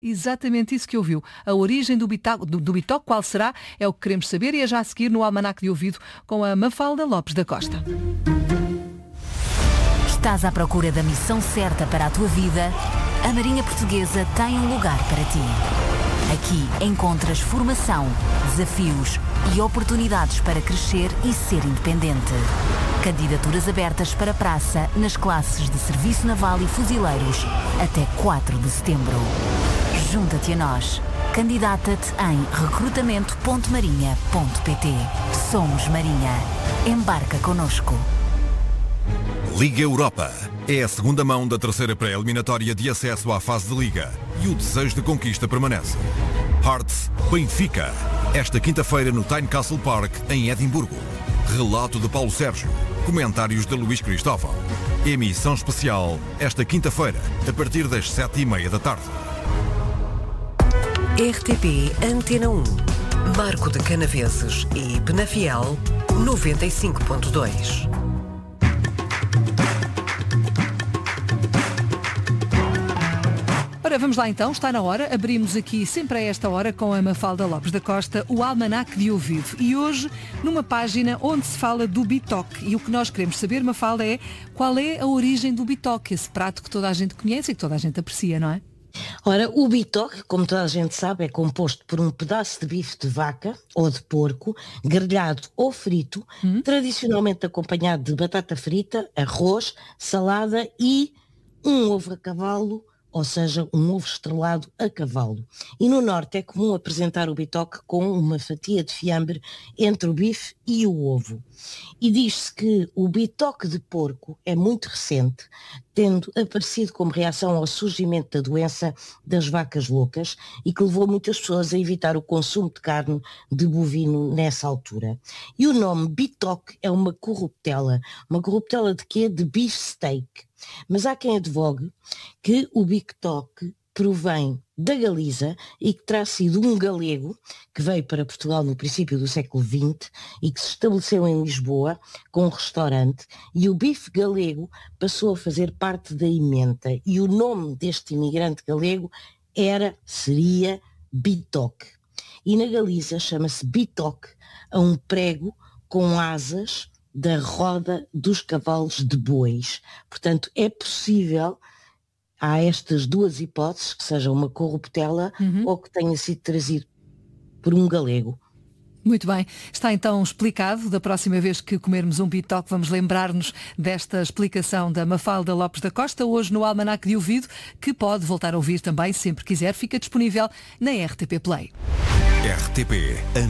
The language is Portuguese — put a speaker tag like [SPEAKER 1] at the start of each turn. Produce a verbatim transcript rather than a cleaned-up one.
[SPEAKER 1] Exatamente isso que ouviu. A origem do bitoque, do, do bitoque, qual será? É o que queremos saber e é já a seguir no Almanaque de Ouvido com a Mafalda Lopes da Costa.
[SPEAKER 2] Estás à procura da missão certa para a tua vida? A Marinha Portuguesa tem um lugar para ti. Aqui encontras formação, desafios e oportunidades para crescer e ser independente. Candidaturas abertas para praça nas classes de Serviço Naval e Fuzileiros até quatro de setembro. Junta-te a nós. Candidata-te em recrutamento ponto marinha ponto pt. Somos Marinha. Embarca connosco.
[SPEAKER 3] Liga Europa. É a segunda mão da terceira pré-eliminatória de acesso à fase de Liga e o desejo de conquista permanece. Hearts Benfica. Esta quinta-feira no Tynecastle Park, em Edimburgo. Relato de Paulo Sérgio. Comentários de Luís Cristóvão. Emissão especial esta quinta-feira, a partir das sete e meia da tarde.
[SPEAKER 4] R T P Antena um. Marco de Canaveses e Penafiel noventa e cinco ponto dois.
[SPEAKER 1] Ora, vamos lá então, está na hora. Abrimos aqui sempre a esta hora com a Mafalda Lopes da Costa o Almanaque de Ouvido. E hoje numa página onde se fala do bitoque. E o que nós queremos saber, Mafalda, é qual é a origem do bitoque, esse prato que toda a gente conhece e que toda a gente aprecia, não é?
[SPEAKER 5] Ora, o bitoque, como toda a gente sabe, é composto por um pedaço de bife de vaca ou de porco, grelhado ou frito, hum. tradicionalmente acompanhado de batata frita, arroz, salada e um ovo a cavalo, ou seja, um ovo estrelado a cavalo. E no norte é comum apresentar o bitoque com uma fatia de fiambre entre o bife e o ovo. E diz-se que o bitoque de porco é muito recente, tendo aparecido como reação ao surgimento da doença das vacas loucas e que levou muitas pessoas a evitar o consumo de carne de bovino nessa altura. E o nome bitoque é uma corruptela. Uma corruptela de quê? De beef steak. Mas há quem advogue que o bitoque provém da Galiza e que terá sido um galego que veio para Portugal no princípio do século vinte e que se estabeleceu em Lisboa com um restaurante, e o bife galego passou a fazer parte da emenda e o nome deste imigrante galego era, seria bitoque. E na Galiza chama-se bitoque a um prego com asas da roda dos cavalos de bois. Portanto, é possível, há estas duas hipóteses, que seja uma corruptela uhum. ou que tenha sido trazido por um galego.
[SPEAKER 1] Muito bem, está então explicado. Da próxima vez que comermos um bitoque, vamos lembrar-nos desta explicação da Mafalda Lopes da Costa, hoje no Almanaque de Ouvido, que pode voltar a ouvir também, sempre quiser, fica disponível na R T P Play.
[SPEAKER 3] R T P